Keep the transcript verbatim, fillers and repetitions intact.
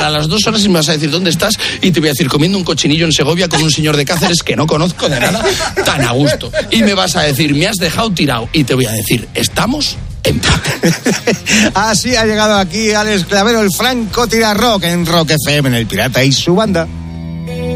a las dos horas y me vas a decir dónde estás y te voy a decir comiendo un cochinillo en Segovia con un señor de Cáceres que no conozco de nada, tan a gusto. Y me vas a decir, me has dejado tirado, y te voy a decir, estamos... Así ha llegado aquí Alex Clavero, el francotirador rock en Rock F M, en El Pirata y su banda.